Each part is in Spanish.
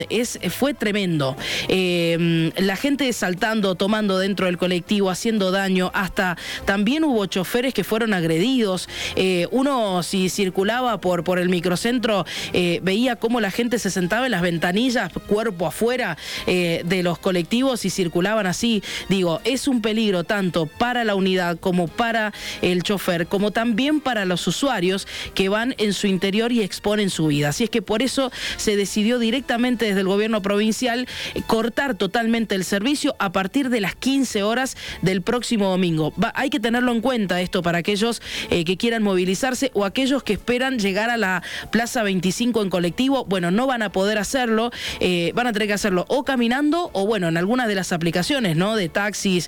Fue tremendo. La gente saltando, tomando dentro del colectivo, haciendo daño. Hasta también hubo choferes que fueron agredidos. Uno, si circulaba por el microcentro, veía cómo la gente se sentaba en las ventanillas, cuerpo afuera de los colectivos, y circulaban así. Digo, es un peligro tanto para la unidad como para el chofer, como también para los usuarios que van en su interior y exponen su vida. Así es que por eso se decidió directamente desde el gobierno provincial cortar totalmente el servicio a partir de las 15 horas del próximo domingo. Hay que tenerlo en cuenta esto para aquellos que quieran movilizarse o aquellos que esperan llegar a la Plaza 25 en colectivo. Bueno, no van a poder hacerlo, van a tener que hacerlo o caminando o bueno, en algunas de las aplicaciones, ¿no?, de taxis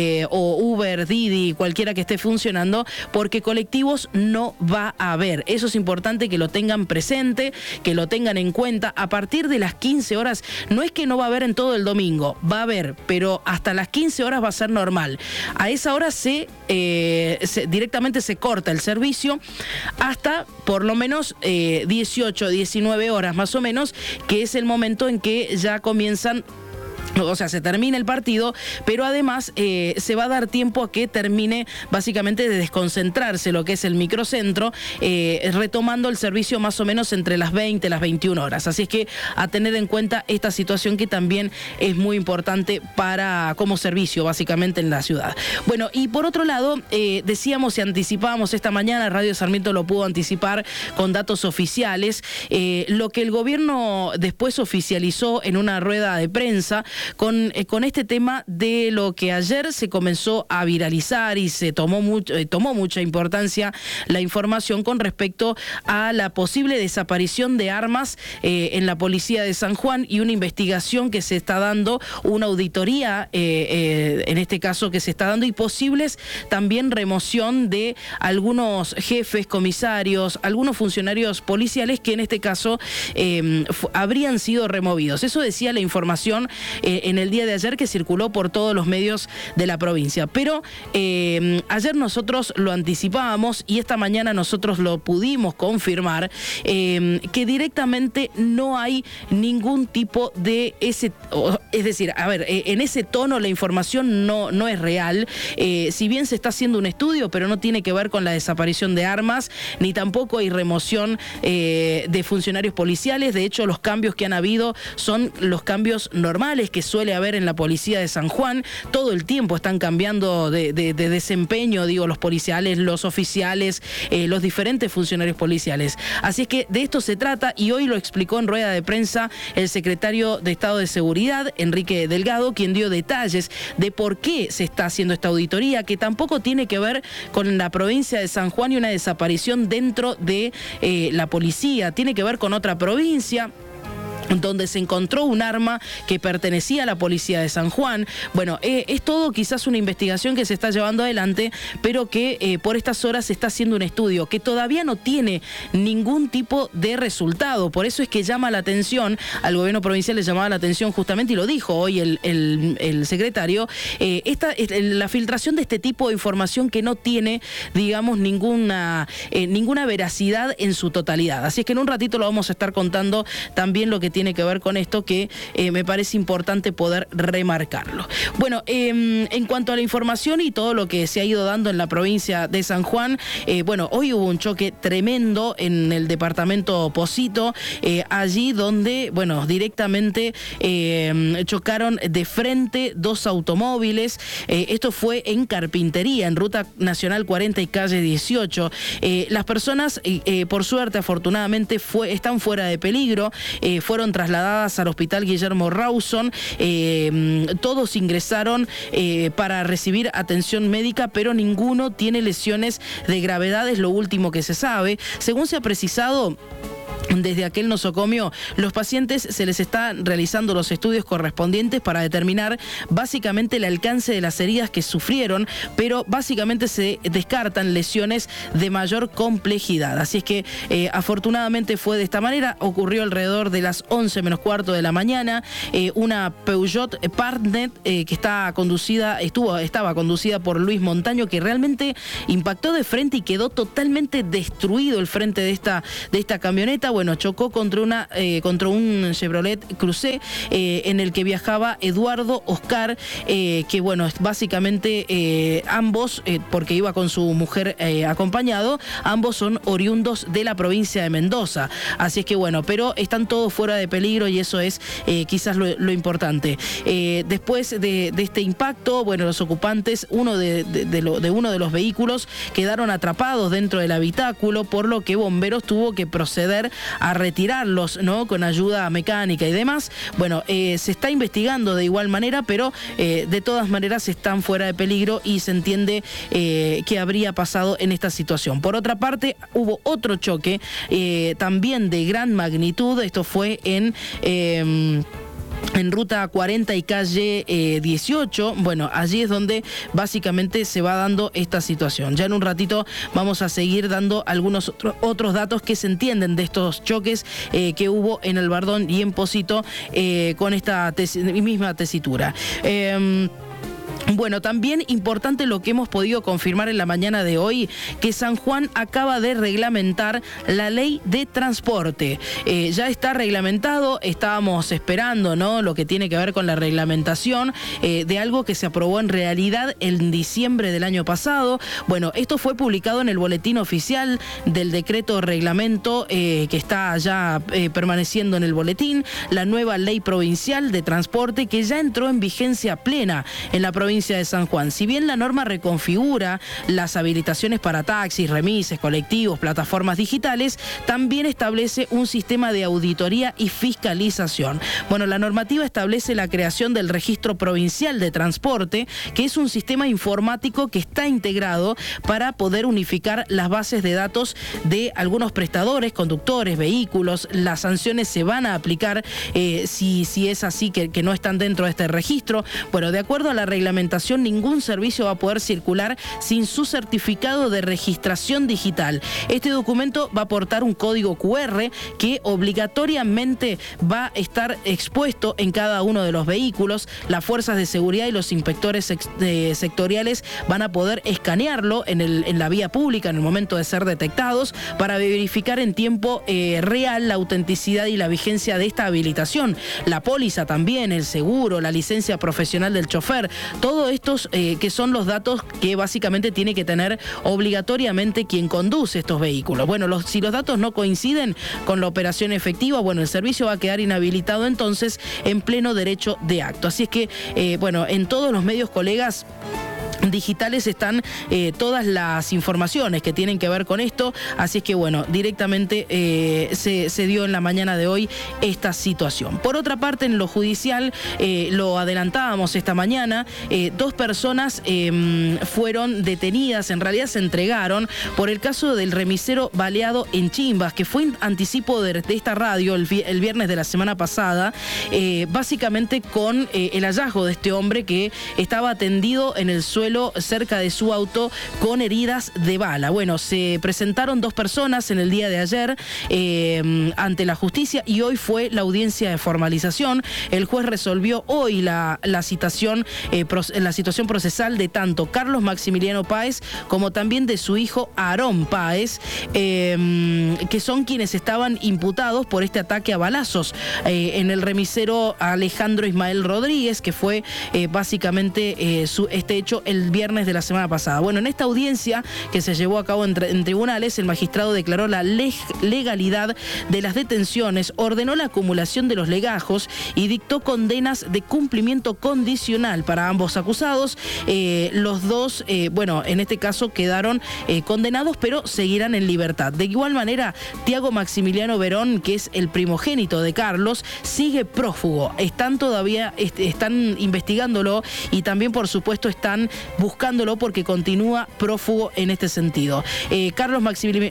o Uber, Didi, cualquiera que esté funcionando, porque colectivos no va a haber. Eso es importante que lo tengan presente, que lo tengan en cuenta. A partir de las 15 horas, no es que no va a haber en todo el domingo, va a haber, pero hasta las 15 horas va a ser normal. A esa hora directamente se corta el servicio hasta por lo menos 18, 19 horas más o menos, que es el momento en que ya comienzan. O sea, se termina el partido, pero además se va a dar tiempo a que termine básicamente de desconcentrarse lo que es el microcentro, retomando el servicio más o menos entre las 20 y las 21 horas. Así es que a tener en cuenta esta situación que también es muy importante como servicio básicamente en la ciudad. Bueno, y por otro lado, decíamos y anticipábamos esta mañana, Radio Sarmiento lo pudo anticipar con datos oficiales, lo que el gobierno después oficializó en una rueda de prensa, con este tema de lo que ayer se comenzó a viralizar y se tomó mucha importancia la información con respecto a la posible desaparición de armas en la policía de San Juan y una investigación que se está dando, una auditoría en este caso que se está dando, y posibles también remoción de algunos jefes, comisarios, algunos funcionarios policiales que en este caso habrían sido removidos. Eso decía la información en el día de ayer, que circuló por todos los medios de la provincia. Pero ayer nosotros lo anticipábamos y esta mañana nosotros lo pudimos confirmar, que directamente no hay ningún tipo de es decir, a ver, en ese tono la información no es real. Si bien se está haciendo un estudio, pero no tiene que ver con la desaparición de armas, ni tampoco hay remoción de funcionarios policiales. De hecho, los cambios que han habido son los cambios normales que suele haber en la policía de San Juan. Todo el tiempo están cambiando de desempeño, digo, los policiales, los oficiales, los diferentes funcionarios policiales. Así es que de esto se trata, y hoy lo explicó en rueda de prensa el secretario de Estado de Seguridad, Enrique Delgado, quien dio detalles de por qué se está haciendo esta auditoría, que tampoco tiene que ver con la provincia de San Juan y una desaparición dentro de la policía, tiene que ver con otra provincia donde se encontró un arma que pertenecía a la policía de San Juan. Bueno, es todo quizás una investigación que se está llevando adelante, pero que por estas horas se está haciendo un estudio que todavía no tiene ningún tipo de resultado. Por eso es que llama la atención, al gobierno provincial le llamaba la atención justamente, y lo dijo hoy el secretario, la filtración de este tipo de información que no tiene, digamos, ninguna veracidad en su totalidad. Así es que en un ratito lo vamos a estar contando también lo que tiene que ver con esto, que me parece importante poder remarcarlo. Bueno, en cuanto a la información y todo lo que se ha ido dando en la provincia de San Juan, bueno, hoy hubo un choque tremendo en el departamento Pocito, allí donde, bueno, directamente chocaron de frente dos automóviles. Esto fue en Carpintería, en Ruta Nacional 40 y calle 18. Las personas, por suerte, afortunadamente, están fuera de peligro, fueron trasladadas al hospital Guillermo Rawson. Todos ingresaron para recibir atención médica, pero ninguno tiene lesiones de gravedad, es lo último que se sabe. Según se ha precisado desde aquel nosocomio, los pacientes se les están realizando los estudios correspondientes para determinar básicamente el alcance de las heridas que sufrieron, pero básicamente se descartan lesiones de mayor complejidad. Así es que afortunadamente fue de esta manera. Ocurrió alrededor de las 11 menos cuarto de la mañana. Una Peugeot Partnet que estaba conducida por Luis Montaño, que realmente impactó de frente y quedó totalmente destruido el frente de esta camioneta. bueno, chocó contra un Chevrolet Cruze en el que viajaba Eduardo Oscar, que bueno, básicamente ambos, porque iba con su mujer acompañado, ambos son oriundos de la provincia de Mendoza. Así es que bueno, pero están todos fuera de peligro y eso es quizás lo importante. Después de este impacto, bueno, los ocupantes, uno de los vehículos quedaron atrapados dentro del habitáculo, por lo que bomberos tuvo que proceder a retirarlos, ¿no?, con ayuda mecánica y demás. Bueno, se está investigando de igual manera, pero de todas maneras están fuera de peligro y se entiende qué habría pasado en esta situación. Por otra parte, hubo otro choque también de gran magnitud. Esto fue en ruta 40 y calle 18, bueno, allí es donde básicamente se va dando esta situación. Ya en un ratito vamos a seguir dando algunos otros datos que se entienden de estos choques que hubo en Albardón y en Pocito con esta misma tesitura. Bueno, también importante lo que hemos podido confirmar en la mañana de hoy, que San Juan acaba de reglamentar la ley de transporte. Ya está reglamentado, estábamos esperando, ¿no?, lo que tiene que ver con la reglamentación de algo que se aprobó en realidad en diciembre del año pasado. Bueno, esto fue publicado en el boletín oficial del decreto reglamento que está ya permaneciendo en el boletín, la nueva ley provincial de transporte que ya entró en vigencia plena en la provincia de San Juan. Si bien la norma reconfigura las habilitaciones para taxis, remises, colectivos, plataformas digitales, también establece un sistema de auditoría y fiscalización. Bueno, la normativa establece la creación del Registro Provincial de Transporte, que es un sistema informático que está integrado para poder unificar las bases de datos de algunos prestadores, conductores, vehículos. Las sanciones se van a aplicar si es así que no están dentro de este registro. Bueno, de acuerdo a la reglamentación, ningún servicio va a poder circular sin su certificado de registración digital. Este documento va a aportar un código QR que obligatoriamente va a estar expuesto en cada uno de los vehículos. Las fuerzas de seguridad y los inspectores sectoriales van a poder escanearlo en la vía pública en el momento de ser detectados para verificar en tiempo real la autenticidad y la vigencia de esta habilitación. La póliza también, el seguro, la licencia profesional del chofer, todos estos que son los datos que básicamente tiene que tener obligatoriamente quien conduce estos vehículos. Bueno, si los datos no coinciden con la operación efectiva, bueno, el servicio va a quedar inhabilitado entonces en pleno derecho de acto. Así es que, bueno, en todos los medios, colegas digitales están todas las informaciones que tienen que ver con esto, así es que bueno, directamente se dio en la mañana de hoy esta situación. Por otra parte, en lo judicial, lo adelantábamos esta mañana, 2 personas fueron detenidas, en realidad se entregaron por el caso del remisero baleado en Chimbas, que fue anticipo de esta radio el viernes de la semana pasada, básicamente con el hallazgo de este hombre que estaba tendido en el suelo cerca de su auto con heridas de bala. Bueno, se presentaron 2 personas en el día de ayer ante la justicia y hoy fue la audiencia de formalización. El juez resolvió hoy la situación procesal de tanto Carlos Maximiliano Páez como también de su hijo Aarón Páez, que son quienes estaban imputados por este ataque a balazos en el remisero Alejandro Ismael Rodríguez, que fue básicamente este hecho el viernes de la semana pasada. Bueno, en esta audiencia que se llevó a cabo en tribunales, el magistrado declaró la legalidad de las detenciones, ordenó la acumulación de los legajos y dictó condenas de cumplimiento condicional para ambos acusados. Los dos, bueno, en este caso quedaron condenados, pero seguirán en libertad. De igual manera, Tiago Maximiliano Verón, que es el primogénito de Carlos, sigue prófugo. Están investigándolo y también, por supuesto, están buscándolo porque continúa prófugo en este sentido. Carlos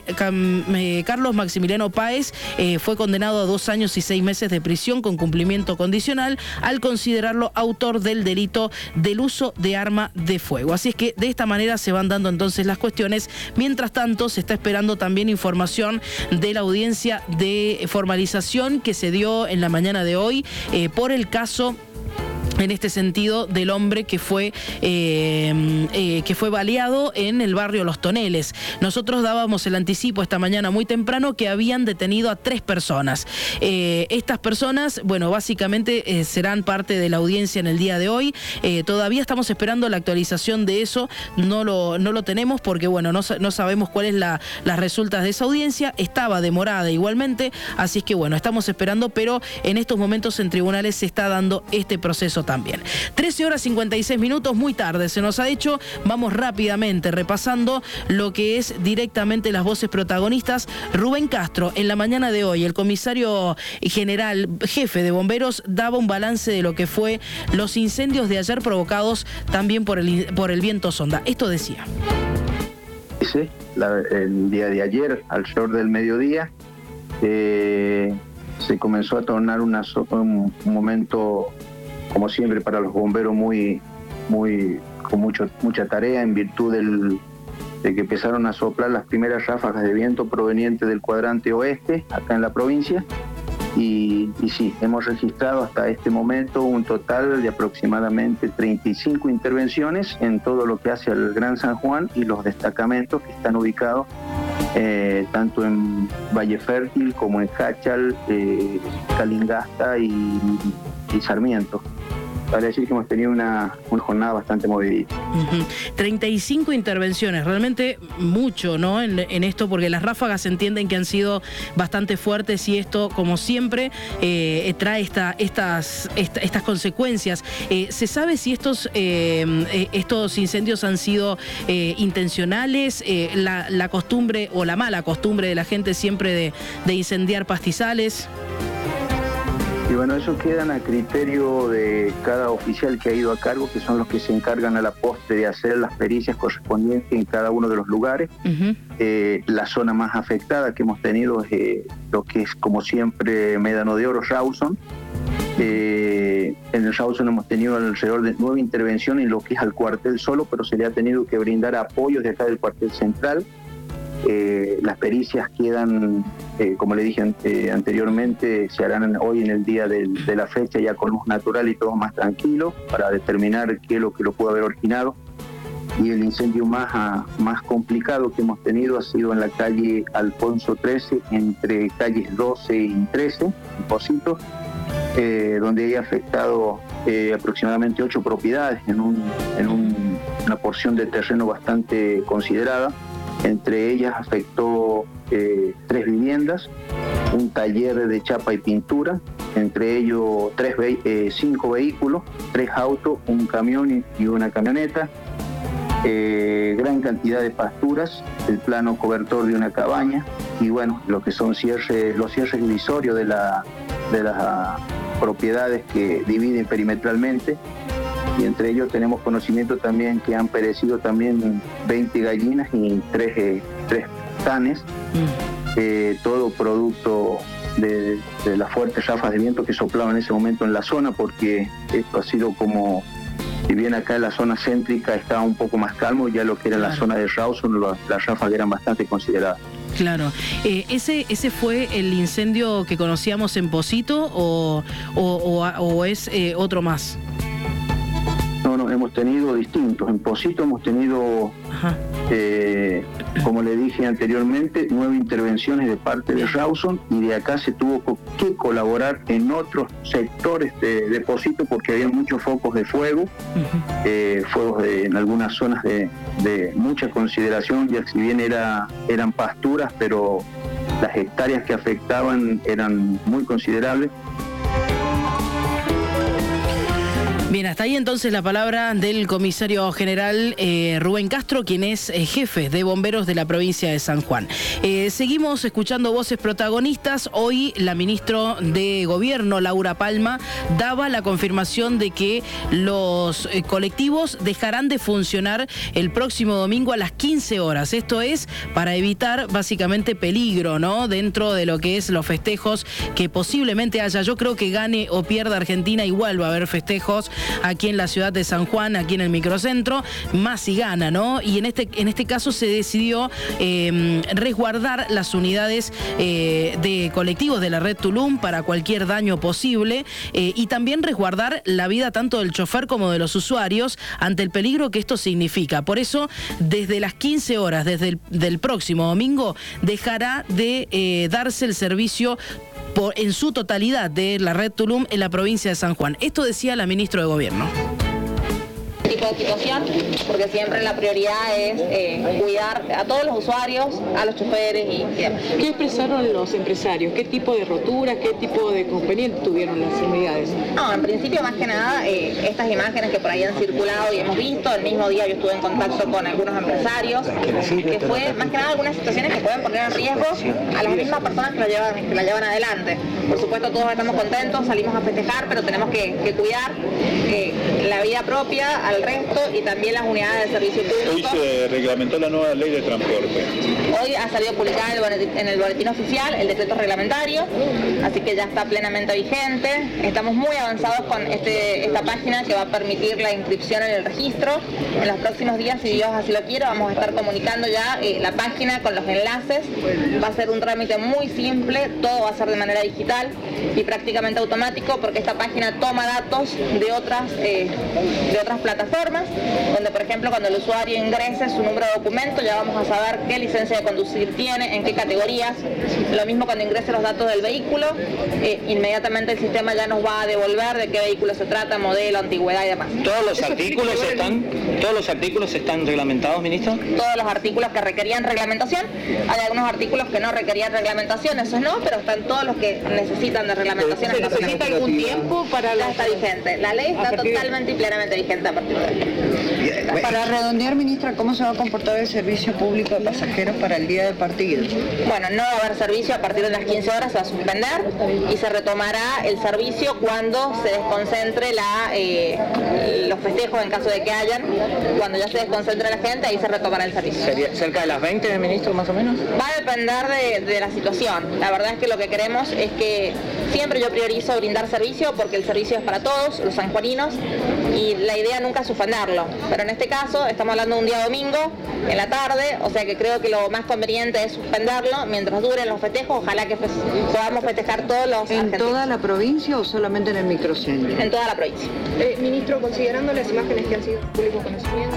Maximiliano Páez fue condenado a 2 años y 6 meses de prisión con cumplimiento condicional al considerarlo autor del delito del uso de arma de fuego. Así es que de esta manera se van dando entonces las cuestiones. Mientras tanto, se está esperando también información de la audiencia de formalización que se dio en la mañana de hoy por el caso en este sentido del hombre que fue baleado en el barrio Los Toneles. Nosotros dábamos el anticipo esta mañana muy temprano que habían detenido a 3 personas. Estas personas, bueno, básicamente serán parte de la audiencia en el día de hoy. Todavía estamos esperando la actualización de eso, no lo tenemos porque, bueno, no sabemos cuáles las resultas de esa audiencia. Estaba demorada igualmente, así es que, bueno, estamos esperando, pero en estos momentos en tribunales se está dando este proceso también. 13 horas 56 minutos, muy tarde se nos ha hecho. Vamos rápidamente repasando lo que es directamente las voces protagonistas. Rubén Castro, en la mañana de hoy, el comisario general, jefe de bomberos, daba un balance de lo que fue los incendios de ayer provocados también por el viento sonda. Esto decía. Sí, el día de ayer, alrededor del mediodía, se comenzó a tornar un momento, como siempre, para los bomberos con mucha tarea, en virtud de que empezaron a soplar las primeras ráfagas de viento provenientes del cuadrante oeste, acá en la provincia. Y sí, hemos registrado hasta este momento un total de aproximadamente 35 intervenciones en todo lo que hace al Gran San Juan y los destacamentos que están ubicados tanto en Valle Fértil como en Jáchal, Calingasta y Sarmiento. Para decir que hemos tenido una jornada bastante movidita. 35 intervenciones, realmente mucho, ¿no? En esto, porque las ráfagas se entienden que han sido bastante fuertes y esto, como siempre, trae estas consecuencias. ¿Se sabe si estos incendios han sido intencionales? La costumbre o la mala costumbre de la gente siempre de incendiar pastizales. Y bueno, eso quedan a criterio de cada oficial que ha ido a cargo, que son los que se encargan a la postre de hacer las pericias correspondientes en cada uno de los lugares. La zona más afectada que hemos tenido es lo que es, como siempre, Médano de Oro, Rawson. En el Rawson hemos tenido alrededor de 9 intervenciones en lo que es al cuartel solo, pero se le ha tenido que brindar apoyos de acá del cuartel central. Las pericias quedan, como le dije anteriormente, se harán hoy en el día de la fecha, ya con luz natural y todo más tranquilo, para determinar qué es lo que lo pudo haber originado. Y el incendio más complicado que hemos tenido ha sido en la calle Alfonso 13, entre calles 12 y 13, en Pocito, donde ha afectado aproximadamente 8 propiedades en una porción de terreno bastante considerada. Entre ellas afectó 3 viviendas, un taller de chapa y pintura, entre ellos 5 vehículos, 3 autos, un camión y una camioneta, gran cantidad de pasturas, el plano cobertor de una cabaña y bueno, lo que son los cierres divisorios de las propiedades que dividen perimetralmente. Y entre ellos tenemos conocimiento también que han perecido también 20 gallinas y 3 canes, todo producto de las fuertes ráfagas de viento que soplaban en ese momento en la zona, porque esto ha sido como, si bien acá en la zona céntrica estaba un poco más calmo, ya lo que era la zona de Rawson, las ráfagas eran bastante consideradas. Claro. ¿Ese fue el incendio que conocíamos en Pocito o es otro más? No, hemos tenido distintos. En Pocito hemos tenido, como le dije anteriormente, 9 intervenciones de parte de Rawson, y de acá se tuvo que colaborar en otros sectores de Pocito porque había muchos focos de fuego, fuegos en algunas zonas de mucha consideración, ya si bien eran pasturas, pero las hectáreas que afectaban eran muy considerables. Bien, hasta ahí entonces la palabra del comisario general Rubén Castro, quien es jefe de bomberos de la provincia de San Juan. Seguimos escuchando voces protagonistas. Hoy la ministra de Gobierno, Laura Palma, daba la confirmación de que los colectivos dejarán de funcionar el próximo domingo a las 15 horas. Esto es para evitar básicamente peligro, ¿no? Dentro de lo que es los festejos que posiblemente haya. Yo creo que gane o pierda Argentina, igual va a haber festejos aquí en la ciudad de San Juan, aquí en el microcentro, más si gana, ¿no? Y en este caso se decidió resguardar las unidades de colectivos de la red Tulum para cualquier daño posible y también resguardar la vida tanto del chofer como de los usuarios ante el peligro que esto significa. Por eso, desde las 15 horas, desde el próximo domingo, dejará de darse el servicio en su totalidad de la red Tulum en la provincia de San Juan. Esto decía la ministra de Gobierno. Tipo de situación, porque siempre la prioridad es cuidar a todos los usuarios, a los choferes y demás. ¿Qué expresaron los empresarios? ¿Qué tipo de roturas, qué tipo de inconvenientes tuvieron las unidades? No, en principio más que nada estas imágenes que por ahí han circulado y hemos visto, el mismo día yo estuve en contacto con algunos empresarios, que fue más que nada algunas situaciones que pueden poner en riesgo a las mismas personas que la llevan adelante. Por supuesto todos estamos contentos, salimos a festejar, pero tenemos que cuidar la vida propia, al resto y también las unidades de servicio público. Hoy se reglamentó la nueva ley de transporte. Hoy ha salido publicada en el boletín oficial el decreto reglamentario, así que ya está plenamente vigente. Estamos muy avanzados con esta página que va a permitir la inscripción en el registro. En los próximos días, si Dios así lo quiere, vamos a estar comunicando ya la página con los enlaces. Va a ser un trámite muy simple, todo va a ser de manera digital y prácticamente automático, porque esta página toma datos de otras plataformas, donde por ejemplo cuando el usuario ingrese su número de documento ya vamos a saber qué licencia de conducir tiene, en qué categorías. Lo mismo cuando ingrese los datos del vehículo, inmediatamente el sistema ya nos va a devolver de qué vehículo se trata, modelo, antigüedad y demás. ¿Todos los artículos están reglamentados, ministro? Todos los artículos que requerían reglamentación. Hay algunos artículos que no requerían reglamentación, esos no, pero están todos los que necesitan de reglamentación. ¿Se necesita algún tiempo para ya está vigente? La ley está totalmente y plenamente vigente a partir de hoy. Para redondear, ministra, ¿cómo se va a comportar el servicio público de pasajeros para el día del partido? Bueno, no va a haber servicio a partir de las 15 horas, se va a suspender y se retomará el servicio cuando se desconcentre los festejos en caso de que hayan. Cuando ya se desconcentre la gente, ahí se retomará el servicio. ¿Sería cerca de las 20, ministro, más o menos? Va a depender de la situación. La verdad es que lo que queremos es que siempre yo priorizo brindar servicio porque el servicio es para todos, los sanjuaninos, y la idea nunca es suspenderlo. Pero en este caso estamos hablando de un día domingo, en la tarde, o sea que creo que lo más conveniente es suspenderlo mientras duren los festejos. Ojalá que podamos festejar todos los argentinos. ¿En toda la provincia o solamente en el microcentro? En toda la provincia. Ministro, considerando las imágenes que han sido público conocimiento.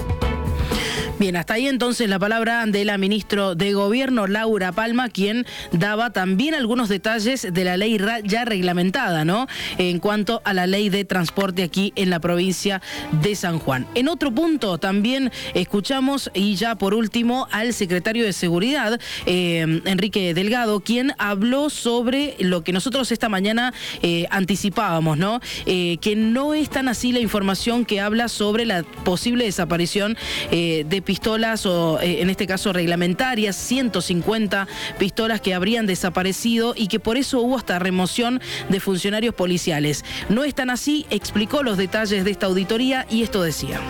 Bien, hasta ahí entonces la palabra de la ministra de Gobierno, Laura Palma, quien daba también algunos detalles de la ley ya reglamentada, ¿no? En cuanto a la ley de transporte aquí en la provincia de San Juan. En otro punto también escuchamos, y ya por último, al secretario de Seguridad, Enrique Delgado, quien habló sobre lo que nosotros esta mañana anticipábamos, ¿no? Que no es tan así la información que habla sobre la posible desaparición de pistolas o en este caso reglamentarias, 150 pistolas que habrían desaparecido y que por eso hubo hasta remoción de funcionarios policiales. No es tan así, explicó los detalles de esta auditoría y esto decía.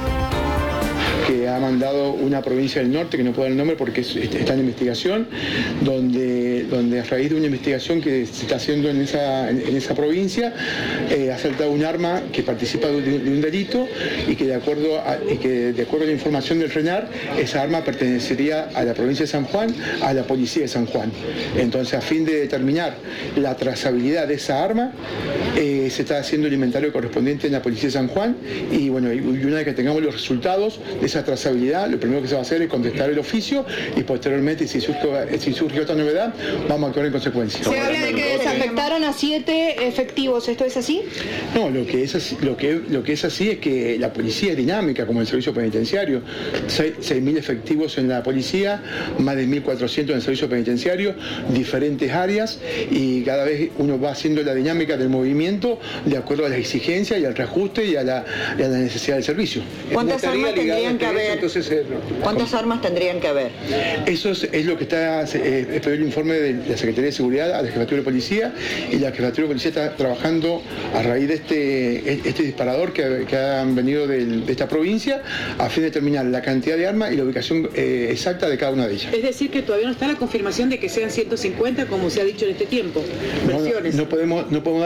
Que ha mandado una provincia del norte, que no puedo dar el nombre porque está en investigación, donde a raíz de una investigación que se está haciendo en esa provincia, ha saltado un arma que participa de un delito y que de acuerdo a la información del RENAR, esa arma pertenecería a la provincia de San Juan, a la policía de San Juan. Entonces, a fin de determinar la trazabilidad de esa arma, se está haciendo el inventario correspondiente en la policía de San Juan y bueno, y una vez que tengamos los resultados de esa trazabilidad, lo primero que se va a hacer es contestar el oficio y posteriormente, si surge otra novedad, vamos a actuar en consecuencia. Se habla de que desafectaron a 7 efectivos, ¿esto es así? No, lo que es así es que la policía es dinámica, como el servicio penitenciario. 6.000 efectivos en la policía, más de 1.400 en el servicio penitenciario, diferentes áreas, y cada vez uno va haciendo la dinámica del movimiento de acuerdo a las exigencias y al reajuste y a la necesidad del servicio. ¿Cuántas armas tendrían que haber? ¿Cuántas armas tendrían que haber? Eso es lo que está esperó el informe de la Secretaría de Seguridad a la Jefatura de Policía, y la Jefatura de Policía está trabajando a raíz de este disparador que han venido de esta provincia a fin de determinar la cantidad de armas y la ubicación exacta de cada una de ellas. Es decir, que todavía no está la confirmación de que sean 150 como se ha dicho en este tiempo. No podemos dar certeza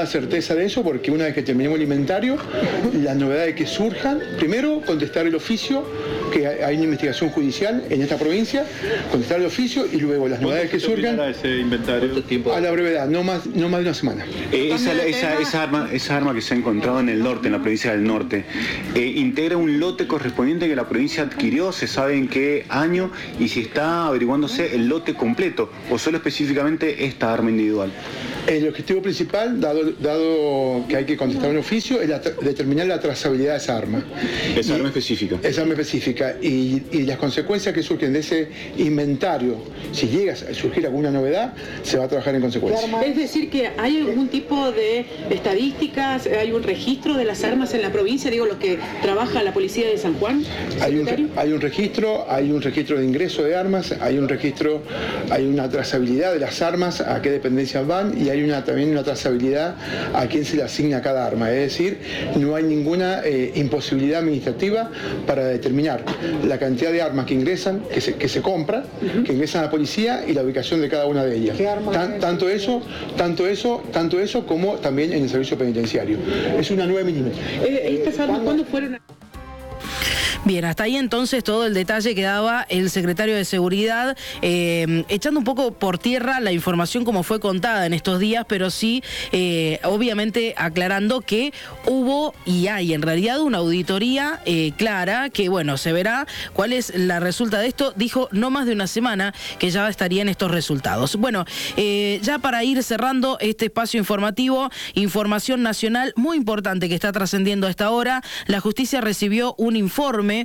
certeza de eso, porque una vez que terminemos el inventario, las novedades que surjan, primero contestar el oficio, que hay una investigación judicial en esta provincia, contestar el oficio y luego las novedades que surjan ese inventario? A la brevedad, no más de una semana. Esa arma que se ha encontrado en el norte, en la provincia del norte, integra un lote correspondiente que la provincia adquirió, se sabe en qué año y si está averiguándose el lote completo o solo específicamente esta arma individual. El objetivo principal, dado que hay que contestar un oficio, es determinar la trazabilidad de esa arma. Esa arma específica. Esa arma específica. Y las consecuencias que surgen de ese inventario, si llega a surgir alguna novedad, se va a trabajar en consecuencia. Es decir, que hay algún tipo de estadísticas, hay un registro de las armas en la provincia, digo, los que trabaja la policía de San Juan. Hay un registro de ingreso de armas, hay una trazabilidad de las armas, a qué dependencias van, y hay también una trazabilidad a quién se le asigna cada arma. Es decir, no hay ninguna imposibilidad administrativa para determinar la cantidad de armas que ingresan, que se compran, que ingresan a la policía y la ubicación de cada una de ellas. Tanto eso como también en el servicio penitenciario. Es una 9 milímetros. ¿Estas armas cuándo fueron? Bien, hasta ahí entonces todo el detalle que daba el secretario de Seguridad, echando un poco por tierra la información como fue contada en estos días, pero sí, obviamente aclarando que hubo y hay en realidad una auditoría clara, que bueno, se verá cuál es la resulta de esto. Dijo no más de una semana que ya estarían estos resultados. Bueno, ya para ir cerrando este espacio informativo, información nacional muy importante que está trascendiendo a esta hora. La justicia recibió un informe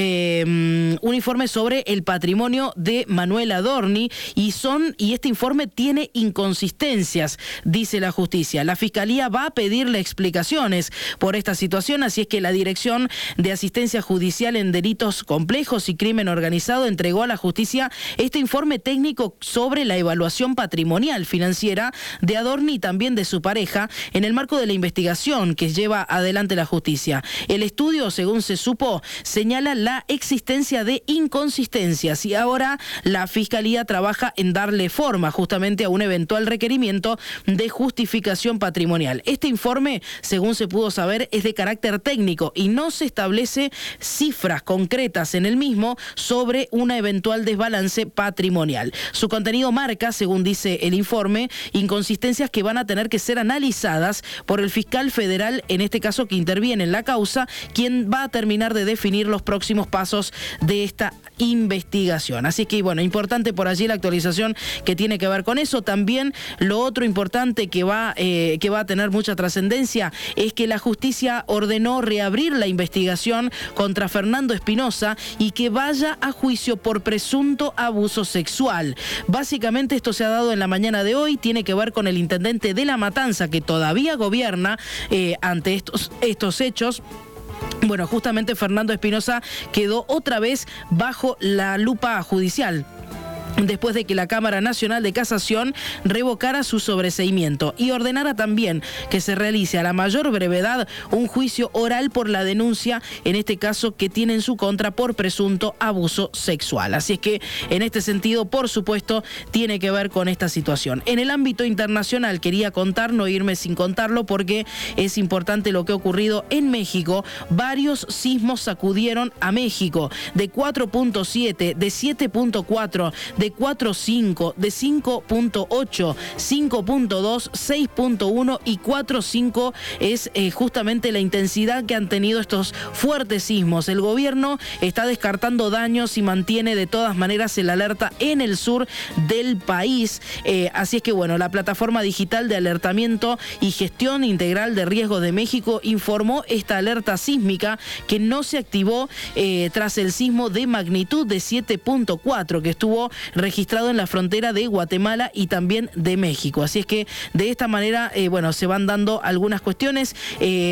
sobre el patrimonio de Manuel Adorni y este informe tiene inconsistencias, dice la justicia. La Fiscalía va a pedirle explicaciones por esta situación, así es que la Dirección de Asistencia Judicial en Delitos Complejos y Crimen Organizado entregó a la justicia este informe técnico sobre la evaluación patrimonial financiera de Adorni y también de su pareja en el marco de la investigación que lleva adelante la justicia. El estudio, según se supo, señala la existencia de inconsistencias y ahora la Fiscalía trabaja en darle forma justamente a un eventual requerimiento de justificación patrimonial. Este informe, según se pudo saber, es de carácter técnico y no se establece cifras concretas en el mismo sobre una eventual desbalance patrimonial. Su contenido marca, según dice el informe, inconsistencias que van a tener que ser analizadas por el fiscal federal, en este caso que interviene en la causa, quien va a terminar de definir los próximos pasos de esta investigación. Así que, bueno, importante por allí la actualización que tiene que ver con eso. También lo otro importante que va a tener mucha trascendencia es que la justicia ordenó reabrir la investigación contra Fernando Espinosa y que vaya a juicio por presunto abuso sexual. Básicamente esto se ha dado en la mañana de hoy, tiene que ver con el intendente de La Matanza que todavía gobierna ante estos hechos. Bueno, justamente Fernando Espinosa quedó otra vez bajo la lupa judicial después de que la Cámara Nacional de Casación revocara su sobreseimiento y ordenara también que se realice a la mayor brevedad un juicio oral por la denuncia, en este caso que tiene en su contra por presunto abuso sexual. Así es que en este sentido, por supuesto, tiene que ver con esta situación. En el ámbito internacional quería contar, no irme sin contarlo porque es importante lo que ha ocurrido en México. Varios sismos sacudieron a México de 4.7, de 7.4, de 4.5, de 5.8, 5.2, 6.1 y 4.5 es justamente la intensidad que han tenido estos fuertes sismos. El gobierno está descartando daños y mantiene de todas maneras el alerta en el sur del país. Así es que bueno, la plataforma digital de alertamiento y gestión integral de riesgos de México informó esta alerta sísmica que no se activó tras el sismo de magnitud de 7.4 que estuvo registrado en la frontera de Guatemala y también de México. Así es que de esta manera, bueno, se van dando algunas cuestiones.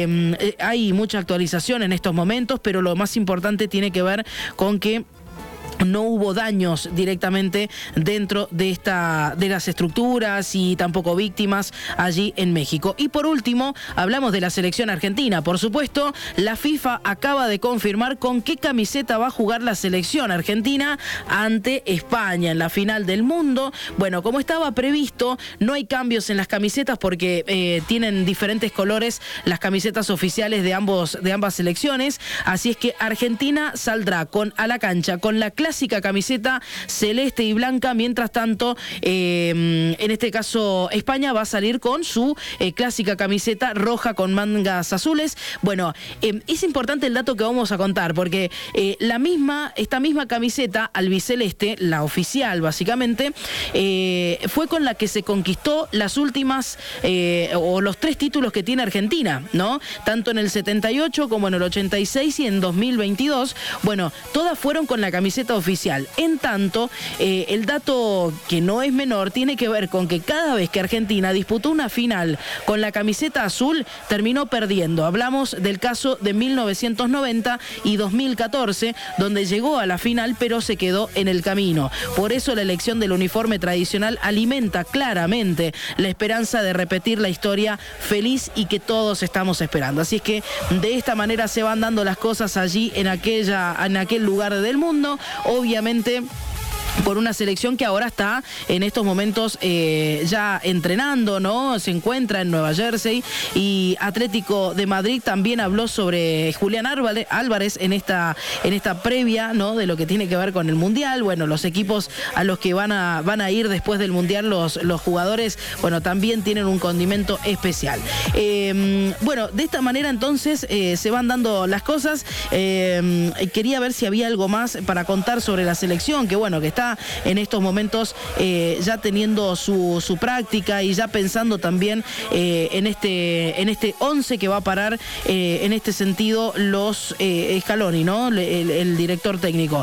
Hay mucha actualización en estos momentos, pero lo más importante tiene que ver con que no hubo daños directamente dentro de las estructuras y tampoco víctimas allí en México. Y por último, hablamos de la selección argentina. Por supuesto, la FIFA acaba de confirmar con qué camiseta va a jugar la selección argentina ante España en la final del mundo. Bueno, como estaba previsto, no hay cambios en las camisetas porque tienen diferentes colores las camisetas oficiales de ambas selecciones. Así es que Argentina saldrá a la cancha con la clásica camiseta celeste y blanca, mientras tanto, en este caso, España va a salir con su clásica camiseta roja con mangas azules. Bueno, es importante el dato que vamos a contar, porque esta misma camiseta albiceleste, la oficial básicamente, fue con la que se conquistó las últimas, o los 3 títulos que tiene Argentina, ¿no? Tanto en el 78 como en el 86 y en 2022. Bueno, todas fueron con la camiseta oficial. En tanto, el dato que no es menor tiene que ver con que cada vez que Argentina disputó una final con la camiseta azul, terminó perdiendo. Hablamos del caso de 1990 y 2014, donde llegó a la final pero se quedó en el camino. Por eso la elección del uniforme tradicional alimenta claramente la esperanza de repetir la historia feliz y que todos estamos esperando. Así es que de esta manera se van dando las cosas allí en aquel lugar del mundo. Obviamente, por una selección que ahora está en estos momentos ya entrenando, ¿no? Se encuentra en Nueva Jersey, y Atlético de Madrid también habló sobre Julián Álvarez en esta previa, ¿no? De lo que tiene que ver con el Mundial. Bueno, los equipos a los que van a ir después del Mundial los jugadores, bueno, también tienen un condimento especial. Bueno, de esta manera entonces se van dando las cosas. Quería ver si había algo más para contar sobre la selección, que bueno, que está en estos momentos ya teniendo su práctica y ya pensando también en este 11 que va a parar en este sentido los Scaloni, ¿no? El director técnico.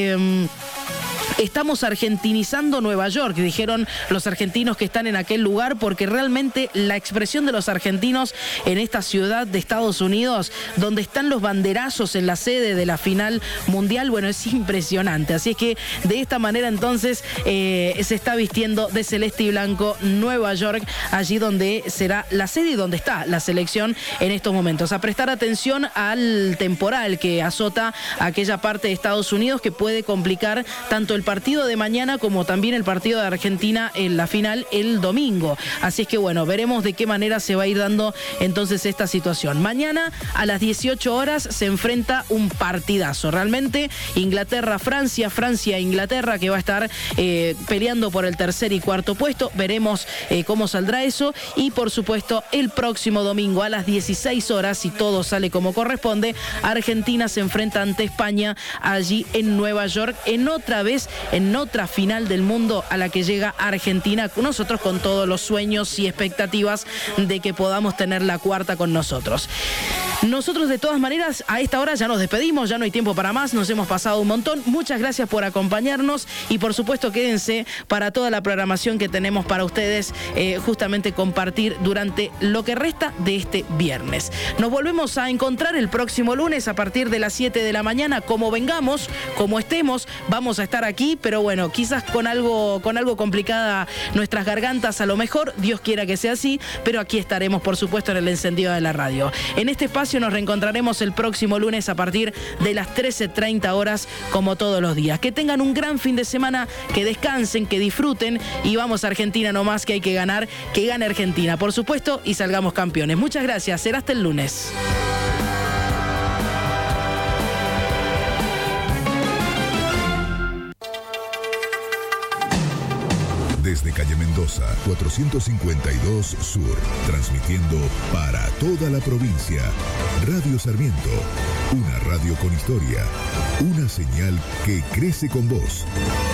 Estamos argentinizando Nueva York, dijeron los argentinos que están en aquel lugar, porque realmente la expresión de los argentinos en esta ciudad de Estados Unidos, donde están los banderazos en la sede de la final mundial, bueno, es impresionante. Así es que de esta manera entonces se está vistiendo de celeste y blanco Nueva York, allí donde será la sede y donde está la selección en estos momentos. A prestar atención al temporal que azota aquella parte de Estados Unidos, que puede complicar tanto el partido de mañana como también el partido de Argentina en la final el domingo. Así es que bueno, veremos de qué manera se va a ir dando entonces esta situación. Mañana a las 18 horas se enfrenta un partidazo. Realmente Inglaterra-Francia, Francia-Inglaterra, que va a estar peleando por el tercer y cuarto puesto. Veremos cómo saldrá eso. Y por supuesto el próximo domingo a las 16 horas, si todo sale como corresponde, Argentina se enfrenta ante España allí en Nueva York, en otra final del mundo a la que llega Argentina, nosotros con todos los sueños y expectativas de que podamos tener la cuarta con nosotros. Nosotros de todas maneras a esta hora ya nos despedimos, ya no hay tiempo para más, nos hemos pasado un montón. Muchas gracias por acompañarnos y por supuesto quédense para toda la programación que tenemos para ustedes, justamente compartir durante lo que resta de este viernes. Nos volvemos a encontrar el próximo lunes a partir de las 7 de la mañana. Como vengamos, como estemos, vamos a estar aquí, pero bueno, quizás con algo complicada nuestras gargantas, a lo mejor, Dios quiera que sea así, pero aquí estaremos por supuesto en el encendido de la radio. En este espacio nos reencontraremos el próximo lunes a partir de las 13:30 horas, como todos los días. Que tengan un gran fin de semana, que descansen, que disfruten, y vamos a Argentina nomás, que hay que ganar, que gane Argentina, por supuesto, y salgamos campeones. Muchas gracias, será hasta el lunes. Desde calle Mendoza, 452 Sur, transmitiendo para toda la provincia. Radio Sarmiento, una radio con historia, una señal que crece con vos.